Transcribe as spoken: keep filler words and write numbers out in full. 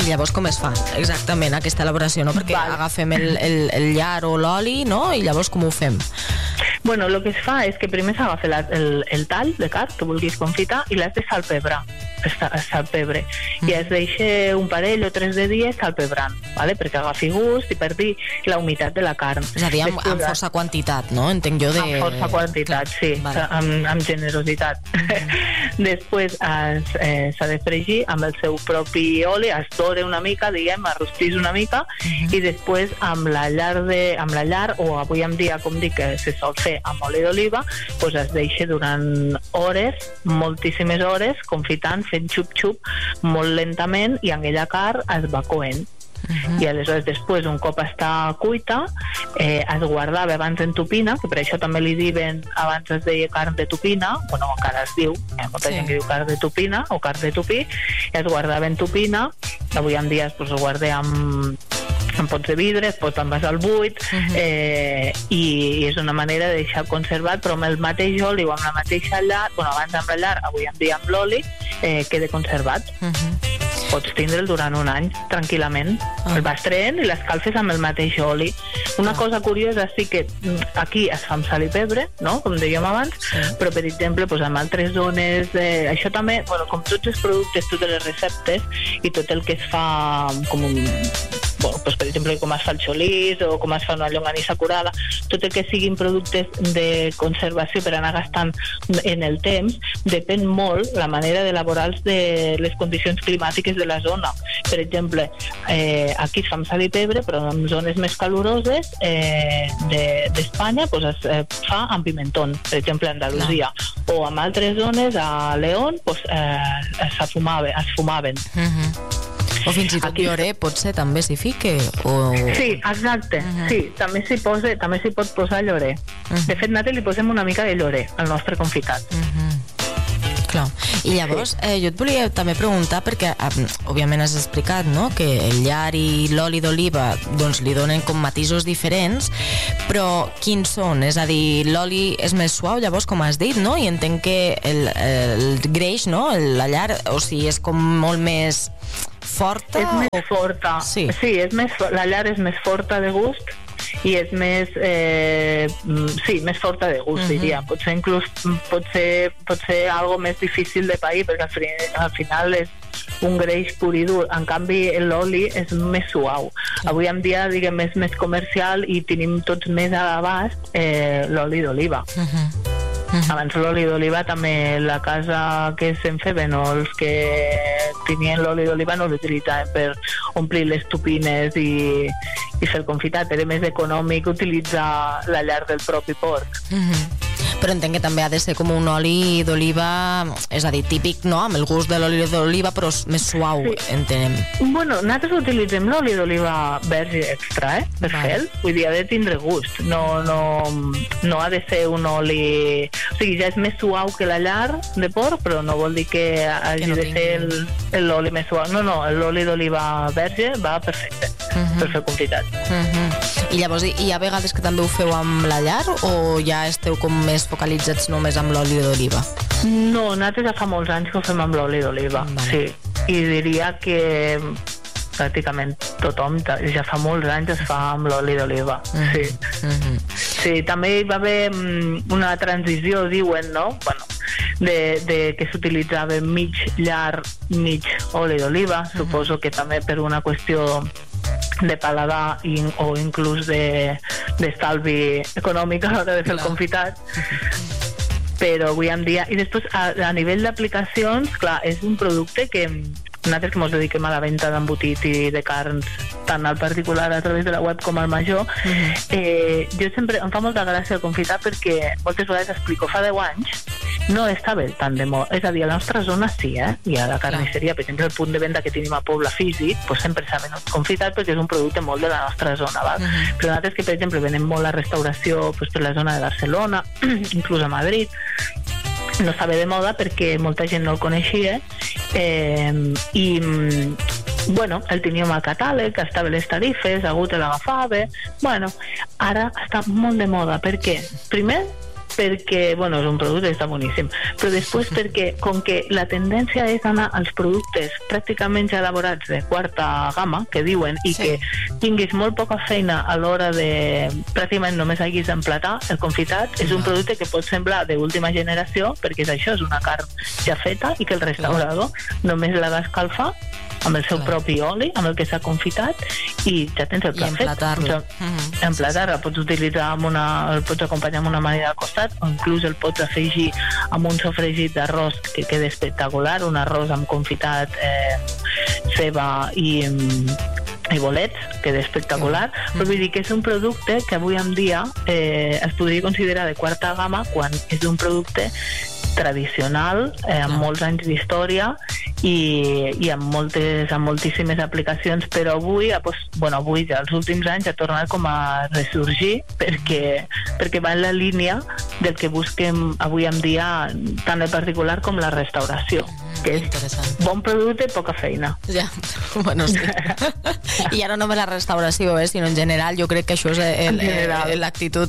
llavors com es fa exactament aquesta elaboració, no? Perquè Val. agafem el, el, el llar o l'oli, no? I llavors com ho fem? Bueno, el que es fa és que primer s'agafa la- el, el tall de carn que vulguis confitar i l'has de salpebrar, esta- salpebre, i es deixa un parell o tres de dies salpebrant, ¿vale? Perquè agafi gust i perdi la humitat de la carn. És a dir, amb, Després, amb força quantitat, no? Entenc jo de... amb força quantitat, sí, Vale. amb, amb generositat. Després es, eh, s'ha de fregir amb el seu propi oli, es dore una mica, diguem, es rostís una mica, i després amb la llar, de, amb la llar o avui en dia, com dic, que se sol fer amb oli d'oliva, doncs es deixa durant hores, moltíssimes hores, confitant, fent xup-xup molt lentament, i en aquella carn es va coent. I aleshores després, un cop està cuita, eh, es guardava abans en tupina, que per això també li diuen, abans es deia carn de tupina, bueno, encara es diu, hi ha molta Sí. gent que diu carn de tupina o carn de tupí, i es guardava en tupina, avui en dia pues, es guarda amb en pots de vidre, es pot envasar al buit, Mhm. eh, i és una manera de deixar conservat, però amb el mateix oli o amb la mateixa llar, bueno, abans amb la llar, avui en dia amb l'oli, eh, queda conservat. Mhm. Pots tindre'l durant un any, tranquil·lament. Ah. El vas traient i l'escalfes amb el mateix oli. Una Ah. cosa curiosa sí que mm, aquí es fa amb sal i pebre, no? Com dèiem abans, Sí. però per exemple pues, en altres zones, eh, això també, bueno, com tots els productes, totes les receptes i tot el que es fa com un bueno, pues, per exemple, com es fa el xolís o com es fa una llonganissa curada, tot el que siguin productes de conservació per anar gastant en el temps, depèn molt la manera d'elaborar-los de les condicions climàtiques de la zona. Per exemple, eh, aquí es fa amb sal i pebre, però en zones més caloroses eh, de- d'Espanya pues, es eh, fa amb pimentón, per exemple, a Andalusia. O en altres zones, a León, pues, eh, s'afumava, es fumaven. Mhm. O fins i tot Aquí- llorer, potser també s'hi fique? O... Sí, exacte. Mhm. Sí, també s'hi posa, també s'hi pot posar llorer. Mhm. De fet, nosaltres li posem una mica de llorer al nostre confitat. Mhm. Clar. I llavors, eh, jo et volia també preguntar, perquè eh, òbviament has explicat, no?, que el llar i l'oli d'oliva doncs li donen com matisos diferents, però quins són? És a dir, l'oli és més suau, llavors, com has dit, no? I entenc que el, el greix, no?, el- la llar, o sigui, és com molt més forta? És més o... forta. Sí. sí és més, fo- la llar és més forta de gust i és més eh, mm, sí, més forta de gust, Mhm. diria. Potser inclús mm, pot ser, pot ser algo més difícil de pair, perquè al, fi- al final és un greix pur i dur. En canvi, l'oli és més suau. Avui en dia, diguem, és més comercial i tenim tots més a l'abast eh, l'oli d'oliva. Mhm. Mhm. Abans l'oli d'oliva també la casa que se'n feien o els que tenien l'oli d'oliva no l'utilitzaven per omplir les tupines i, i fer el confitat. Era més econòmic utilitzar la llar del propi porc. Mhm. Però entenc que també ha de ser com un oli d'oliva, és a dir, típic, no?, amb el gust de l'oli d'oliva, però més suau, Sí. entenem. Bueno, nosaltres utilitzem l'oli d'oliva verge extra, eh, per Vale. fer-lo. Vull dir, ha de tindre gust. No, no, no ha de ser un oli... O sigui, ja és més suau que la llar de porc, però no vol dir que hagi Que no de tingui. ser el- el- l'oli més suau. No, no, l'oli d'oliva verge va perfecte Mhm. per fer confitat. Mhm. I llavors, hi hi ha vegades que també ho feu amb la llar o ja esteu com més focalitzats només amb l'oli d'oliva? No, nosaltres ja fa molts anys que ho fem amb l'oli d'oliva, Vale. sí. I diria que pràcticament tothom, ta- ja fa molts anys es fa amb l'oli d'oliva, Mhm. sí. Mhm. Sí, també hi va haver mm, una transició, diuen, no? Bueno, de, de que s'utilitzava mig llar, mig oli d'oliva, suposo que també per una qüestió de paladar i, o inclús de d'estalvi econòmic a l'hora de fer el Clar. confitat. Però avui en dia... I després, a, a nivell d'aplicacions, clar, és un producte que nosaltres que ens dediquem a la venda d'embotit i de carns, tant al particular a través de la web com al major, Mhm. eh, jo sempre em fa molta gràcia el confitat perquè moltes vegades explico, fa deu anys no estava tan de moda, és a dir, a la nostra zona sí, eh? I a la carnisseria, per exemple, el punt de venda que tenim a Poble Físic, pues sempre s'ha venut confitat perquè és un producte molt de la nostra zona, val? Mhm. Però nosaltres que, per exemple, venem molt la restauració pues, per la zona de Barcelona, inclús a Madrid, no estava de moda perquè molta gent no el coneixia eh, i mm, bueno, el teníem al catàleg, estava a les tarifes, algú te l'agafava, bueno, ara està molt de moda, per què? Primer, perquè, bueno, és un producte que està boníssim, però després perquè, com que la tendència és anar als productes pràcticament ja elaborats de quarta gamma, que diuen, i sí. que tinguis molt poca feina a l'hora de pràcticament només haguis d'emplatar, el confitat és un producte que pot semblar d'última generació, perquè és això, és una carn ja feta i que el restaurador només l'ha d'escalfar amb el seu Clar. propi oli, amb el que s'ha confitat, i ja tens el plat fet. Emplatar-lo. Mm-hmm. Emplatar-lo, el pots utilitzar amb una, el pots acompanyar amb una amanida al costat, o inclús el pots afegir amb un sofregit d'arròs que queda espectacular, un arròs amb confitat, eh, ceba i, i bolets, queda espectacular, mm. però vull dir que és un producte que avui en dia eh, es podria considerar de quarta gamma quan és un producte tradicional, eh, amb no. molts anys d'història i, i amb, moltes, amb moltíssimes aplicacions, però avui, pues, bueno, avui ja els últims anys ha tornat com a ressorgir perquè, perquè va en la línia del que busquem avui en dia tant el particular com la restauració, que és bon producte i poca feina. Ja, bueno, sí. I ja no només la restauració, eh, sinó en general, jo crec que això és el, el, l'actitud